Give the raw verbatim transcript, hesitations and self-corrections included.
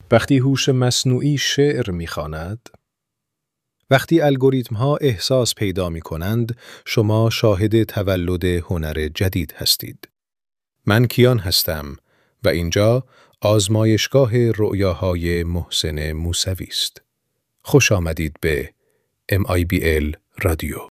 وقتی هوش مصنوعی شعر می‌خواند، وقتی الگوریتم‌ها احساس پیدا می‌کنند، شما شاهد تولد هنر جدید هستید. من کیان هستم و اینجا آزمایشگاه رؤیاهای محسن موسوی است. خوش آمدید به ام آی بی ال رادیو.